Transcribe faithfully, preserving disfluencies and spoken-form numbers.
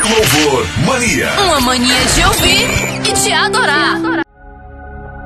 Louvor Mania. Uma mania de ouvir e de adorar.